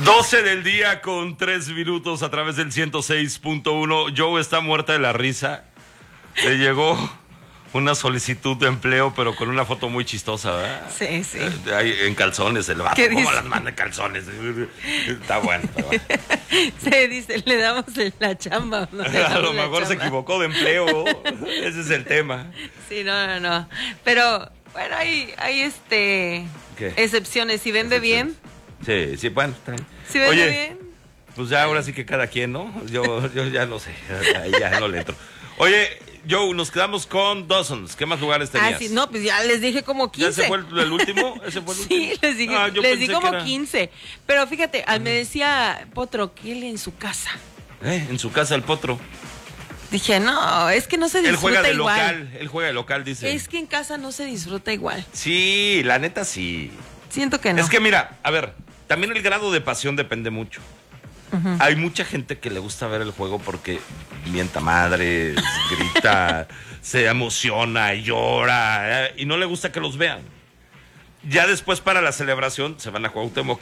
12 del día con 3 minutos a través del 106.1. Joe está muerta de la risa. Le llegó una solicitud de empleo, pero con una foto muy chistosa, ¿verdad? Sí, sí. Ahí en calzones, el vato. ¿Qué ¿Cómo dice? las manda en calzones? Está bueno, está bueno. Se dice, le damos la chamba. ¿No? A lo mejor se equivocó de empleo. Ese es el tema. Sí, no. Pero, bueno, hay ¿Qué? excepciones. Si vende bien. Sí, bueno, está bien. Si vende Oye, bien. pues ya ahora sí que cada quien, ¿no? Yo ya no sé, ahí ya no le entro. Oye, Joe, nos quedamos con Dozens. ¿Qué más lugares tenías? Sí, no, pues ya les dije como 15. ¿Ya se fue el último? ¿Ese fue el último? Sí, les dije, yo les pensé di como que era 15. Pero fíjate, me decía Potro que él en su casa. En su casa el Potro. Dije, no, es que no se disfruta igual. Él juega de local, dice. Es que en casa no se disfruta igual. Sí, la neta sí. Siento que no. Es que mira, a ver, también el grado de pasión depende mucho. Uh-huh. Hay mucha gente que le gusta ver el juego porque mienta madres, grita, se emociona, llora, y no le gusta que los vean. Ya después para la celebración se van a Cuauhtémoc.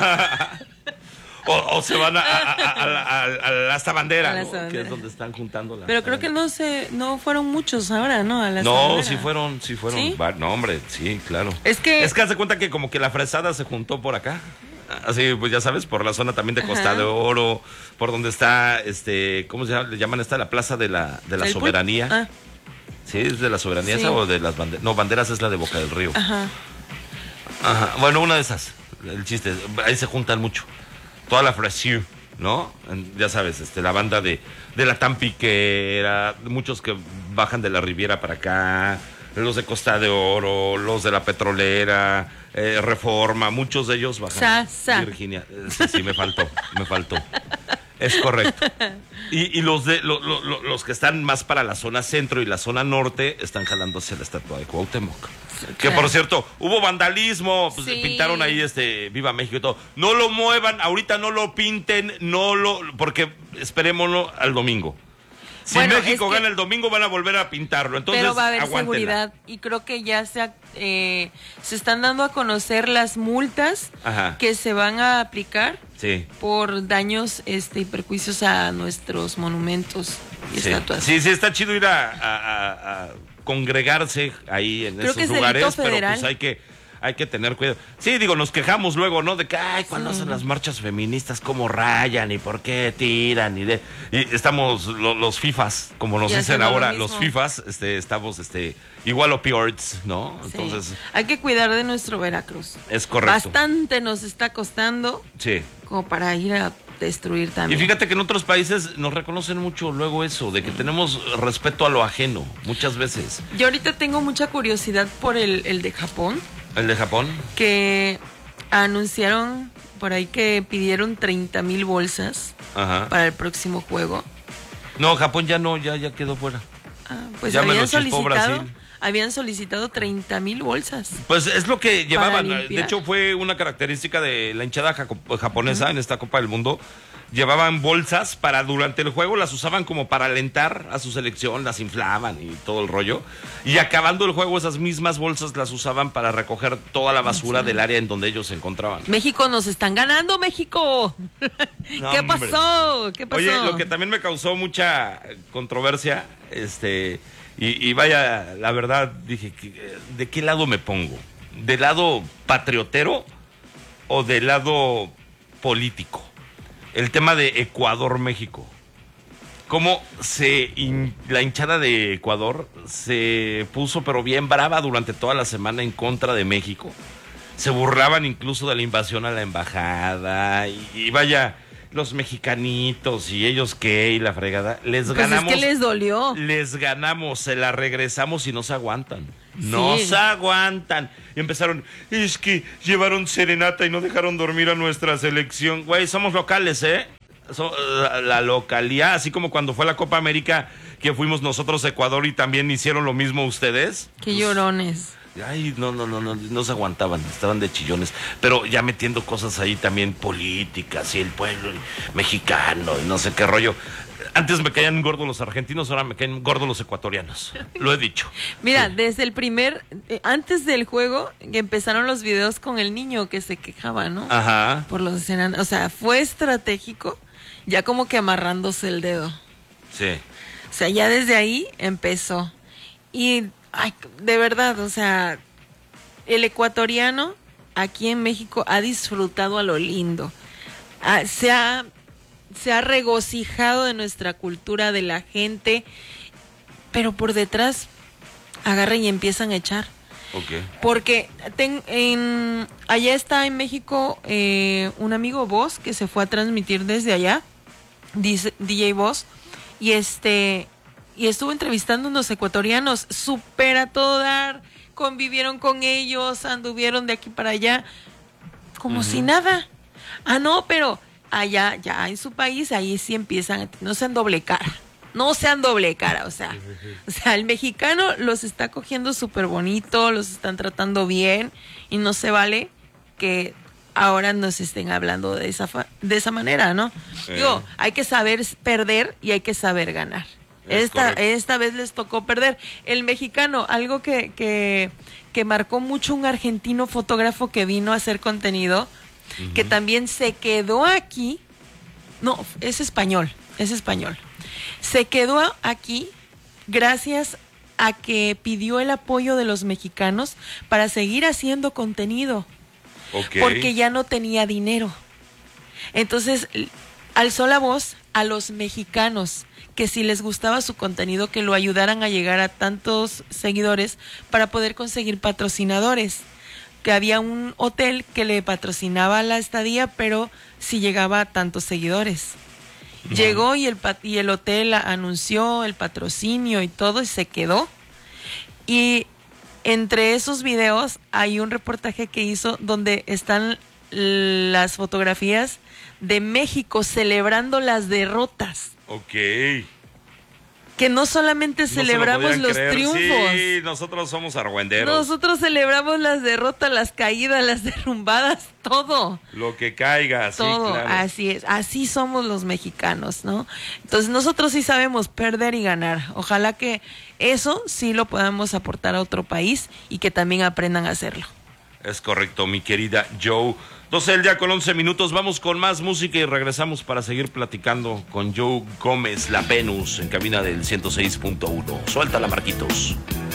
o se van a Asta Bandera, ¿no? Que es donde están juntando la... Pero creo que no fueron muchos ahora, ¿no? A la no, Bandera. sí fueron. ¿Sí? No, hombre, sí, claro. Es que haz de cuenta que como que la fresada se juntó por acá. Así, pues ya sabes, por la zona también de Costa de Oro, por donde está, ¿cómo se llama? Le llaman esta la Plaza de la Soberanía. Ah. ¿Sí? ¿Es de la Soberanía Sí. esa o de las banderas? No, Banderas es la de Boca del Río. Ajá. Bueno, una de esas. El chiste, ahí se juntan mucho. Toda la fresión, ¿no? Ya sabes, la banda de la Tampiquera, muchos que bajan de la Riviera para acá, los de Costa de Oro, los de la Petrolera, Reforma, muchos de ellos bajan. Virginia, sí, me faltó. Es correcto. Y los que están más para la zona centro y la zona norte están jalando hacia la estatua de Cuauhtémoc. Claro. Que por cierto, hubo vandalismo, pues sí. Pintaron ahí Viva México y todo. No lo muevan, ahorita no lo pinten, porque esperémoslo al domingo. Si México gana el domingo van a volver a pintarlo, entonces pero va a haber aguántenla. Seguridad y creo que ya se están dando a conocer las multas que se van a aplicar por daños y perjuicios a nuestros monumentos y estatuas. Sí, está chido ir a congregarse ahí en creo esos lugares, pero pues hay que tener cuidado. Sí, digo, nos quejamos luego, ¿no? De que, cuando hacen las marchas feministas, cómo rayan y por qué tiran y estamos los FIFAs, como nos dicen ahora, los FIFAs, estamos igual opioids, ¿no? Sí. Entonces hay que cuidar de nuestro Veracruz. Es correcto. Bastante nos está costando. Sí. Como para ir a destruir también. Y fíjate que en otros países nos reconocen mucho luego eso, de que tenemos respeto a lo ajeno, muchas veces. Yo ahorita tengo mucha curiosidad por el de Japón. ¿El de Japón? Que anunciaron por ahí que pidieron 30,000 bolsas para el próximo juego. No, Japón ya no, ya quedó fuera. Pues ya habían solicitado 30,000 bolsas. Pues es lo que llevaban. De hecho, fue una característica de la hinchada japonesa en esta Copa del Mundo. Llevaban bolsas para durante el juego, las usaban como para alentar a su selección, las inflaban y todo el rollo. Y acabando el juego, esas mismas bolsas las usaban para recoger toda la basura del área en donde ellos se encontraban. México, nos están ganando, México. No, ¿Qué pasó? Oye, lo que también me causó mucha controversia, y vaya, la verdad, dije, ¿de qué lado me pongo? ¿Del lado patriotero o del lado político? El tema de Ecuador-México. Cómo la hinchada de Ecuador se puso pero bien brava durante toda la semana en contra de México. Se burlaban incluso de la invasión a la embajada. Y vaya, los mexicanitos y ellos qué, y la fregada. Les ganamos. Es que les dolió. Les ganamos, se la regresamos y no se aguantan. No se aguantan. Y empezaron, es que llevaron serenata y no dejaron dormir a nuestra selección. Güey, somos locales, la localidad, así como cuando fue la Copa América, que fuimos nosotros a Ecuador y también hicieron lo mismo ustedes. Qué llorones. Ay, no se aguantaban, estaban de chillones. Pero ya metiendo cosas ahí también políticas y el pueblo mexicano y no sé qué rollo. Antes me caían gordos los argentinos, ahora me caen gordos los ecuatorianos. Lo he dicho. Mira, sí. Desde el antes del juego, empezaron los videos con el niño que se quejaba, ¿no? Ajá. Por los escenarios. O sea, fue estratégico, ya como que amarrándose el dedo. Sí. O sea, ya desde ahí empezó. Y, ay, de verdad, o sea, el ecuatoriano aquí en México ha disfrutado a lo lindo. Se ha regocijado de nuestra cultura, de la gente, pero por detrás agarran y empiezan a echar. Okay. Porque allá está en México un amigo Voz que se fue a transmitir desde allá, DJ Voz, y estuvo entrevistando a unos ecuatorianos, súper a todo dar, convivieron con ellos, anduvieron de aquí para allá, como si nada. No, pero allá, ya en su país, ahí sí empiezan, no sean doble cara, o sea, el mexicano los está cogiendo súper bonito, los están tratando bien, y no se vale que ahora nos estén hablando de esa manera, ¿no? Digo, hay que saber perder y hay que saber ganar. Esta vez les tocó perder. El mexicano, algo que marcó mucho, un argentino fotógrafo que vino a hacer contenido, que también se quedó aquí. No, es español. Se quedó aquí gracias a que pidió el apoyo de los mexicanos para seguir haciendo contenido. Okay. Porque ya no tenía dinero. Entonces alzó la voz a los mexicanos que si les gustaba su contenido, que lo ayudaran a llegar a tantos seguidores para poder conseguir patrocinadores. Que había un hotel que le patrocinaba la estadía, pero si llegaba a tantos seguidores. Llegó y el hotel anunció el patrocinio y todo, y se quedó. Y entre esos videos hay un reportaje que hizo donde están las fotografías de México celebrando las derrotas. Ok. Que no solamente celebramos los triunfos. Sí, nosotros somos argüenderos. Nosotros celebramos las derrotas, las caídas, las derrumbadas, todo. Lo que caiga, todo, sí, claro. Así es, así somos los mexicanos, ¿no? Entonces nosotros sí sabemos perder y ganar. Ojalá que eso sí lo podamos aportar a otro país y que también aprendan a hacerlo. Es correcto, mi querida Joe. 12 del día con 11 minutos, vamos con más música y regresamos para seguir platicando con Joe Gómez, la Venus, en cabina del 106.1. Suéltala, Marquitos.